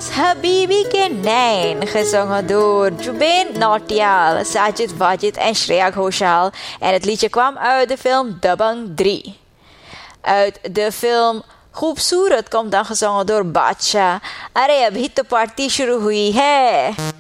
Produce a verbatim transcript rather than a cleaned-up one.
was Habibi Ke Nain, gezongen door Jubin Nautiyal, Sajid Wajid en Shreya Ghoshal. En het liedje kwam uit de film Dabangg drie. Uit de film Khoobsurat komt dan gezongen door Badshah. Arey abhi to party shuru hui hai.